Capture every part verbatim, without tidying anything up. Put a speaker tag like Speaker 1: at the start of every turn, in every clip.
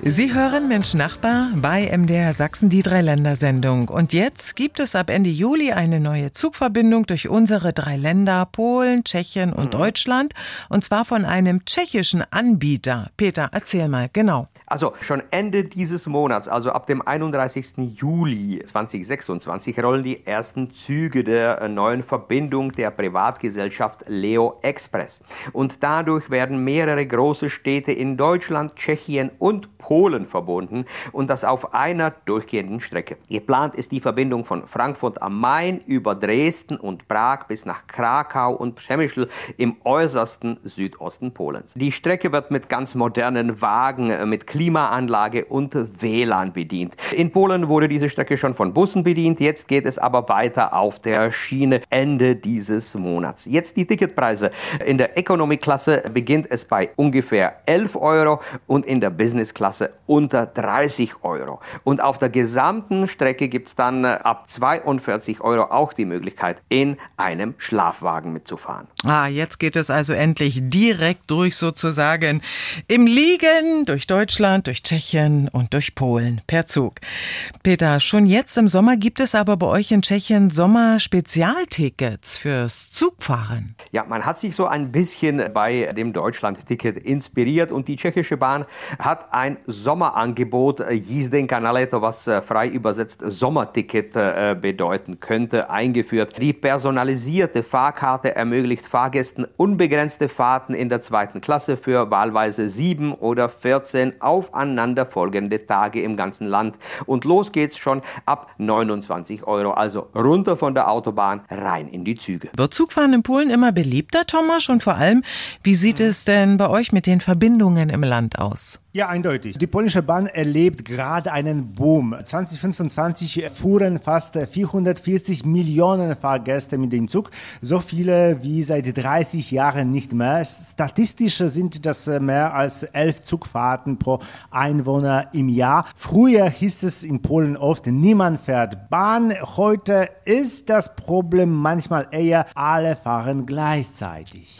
Speaker 1: Sie hören Mensch Nachbar bei M D R Sachsen, die Dreiländersendung. Und jetzt gibt es ab Ende Juli eine neue Zugverbindung durch unsere drei Länder, Polen, Tschechien und mhm. Deutschland. Und zwar von einem tschechischen Anbieter. Peter, erzähl mal, genau.
Speaker 2: Also schon Ende dieses Monats, also ab dem einunddreißigsten Juli zweitausendsechsundzwanzig, rollen die ersten Züge der neuen Verbindung der Privatgesellschaft Leo Express. Und dadurch werden mehrere große Städte in Deutschland, Tschechien und Polen verbunden und das auf einer durchgehenden Strecke. Geplant ist die Verbindung von Frankfurt am Main über Dresden und Prag bis nach Krakau und Przemyśl im äußersten Südosten Polens. Die Strecke wird mit ganz modernen Wagen, mit Klimaanlage und W L A N bedient. In Polen wurde diese Strecke schon von Bussen bedient, jetzt geht es aber weiter auf der Schiene Ende dieses Monats. Jetzt die Ticketpreise. In der Economy-Klasse beginnt es bei ungefähr elf Euro und in der Business-Klasse unter dreißig Euro. Und auf der gesamten Strecke gibt es dann ab zweiundvierzig Euro auch die Möglichkeit, in einem Schlafwagen mitzufahren.
Speaker 1: Ah, jetzt geht es also endlich direkt durch sozusagen im Liegen durch Deutschland, durch Tschechien und durch Polen per Zug. Peter, schon jetzt im Sommer gibt es aber bei euch in Tschechien Sommer-Spezialtickets fürs Zugfahren.
Speaker 2: Ja, man hat sich so ein bisschen bei dem Deutschland-Ticket inspiriert und die tschechische Bahn hat ein Sommerangebot, Jízdenka na léto, was frei übersetzt Sommerticket äh, bedeuten könnte, eingeführt. Die personalisierte Fahrkarte ermöglicht Fahrgästen unbegrenzte Fahrten in der zweiten Klasse für wahlweise sieben oder vierzehn aufeinanderfolgende Tage im ganzen Land. Und los geht's schon ab neunundzwanzig Euro, also runter von der Autobahn, rein in die Züge.
Speaker 1: Wird Zugfahren in Polen immer beliebter, Thomas? Und vor allem, wie sieht es denn bei euch mit den Verbindungen im Land aus?
Speaker 3: Ja, eindeutig. Die polnische Bahn erlebt gerade einen Boom. zweitausendfünfundzwanzig fuhren fast vierhundertvierzig Millionen Fahrgäste mit dem Zug. So viele wie seit dreißig Jahren nicht mehr. Statistisch sind das mehr als elf Zugfahrten pro Einwohner im Jahr. Früher hieß es in Polen oft, niemand fährt Bahn. Heute ist das Problem manchmal eher, alle fahren gleichzeitig.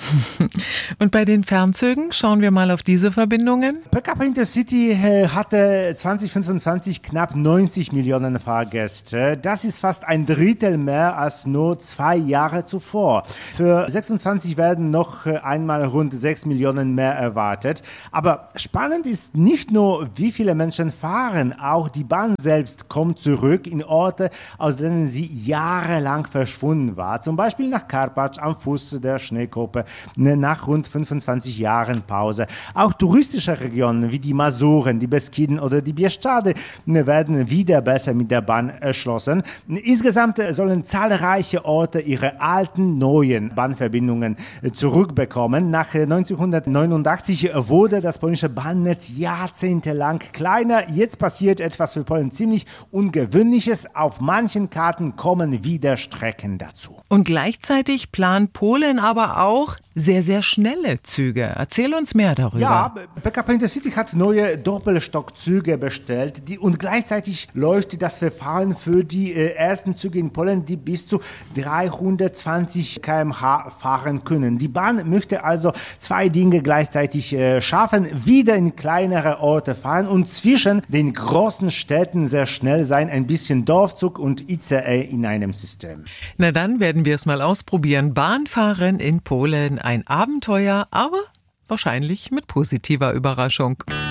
Speaker 1: Und bei den Fernzügen schauen wir mal auf diese Verbindungen.
Speaker 3: P K P Intercity hatte zweitausendfünfundzwanzig knapp neunzig Millionen Fahrgäste. Das ist fast ein Drittel mehr als nur zwei Jahre zuvor. Für sechsundzwanzig werden noch einmal rund sechs Millionen mehr erwartet. Aber spannend ist nicht nur, wie viele Menschen fahren, auch die Bahn selbst kommt zurück in Orte, aus denen sie jahrelang verschwunden war. Zum Beispiel nach Karpacz am Fuß der Schneekuppe nach rund fünfundzwanzig Jahren Pause. Auch touristische Regionen wie die Masuren, die Beskiden oder die Bieszczady werden wieder besser mit der Bahn erschlossen. Insgesamt sollen zahlreiche Orte ihre alten, neuen Bahnverbindungen zurückbekommen. Nach neunzehnhundertneunundachtzig wurde das polnische Bahnnetz jahrzehntelang kleiner. Jetzt passiert etwas für Polen ziemlich Ungewöhnliches. Auf manchen Karten kommen wieder Strecken dazu.
Speaker 1: Und gleichzeitig plant Polen aber auch sehr, sehr schnelle Züge. Erzähl uns mehr darüber.
Speaker 3: Ja, P K P Intercity hat neue Doppelstockzüge bestellt die, und gleichzeitig läuft das Verfahren für die äh, ersten Züge in Polen, die bis zu dreihundertzwanzig Kilometer pro Stunde fahren können. Die Bahn möchte also zwei Dinge gleichzeitig äh, schaffen, wieder in kleinere Orte fahren und zwischen den großen Städten sehr schnell sein, ein bisschen Dorfzug und I C E in einem System.
Speaker 1: Na dann werden wir es mal ausprobieren. Bahnfahren in Polen, ein Abenteuer, aber wahrscheinlich mit positiver Überraschung.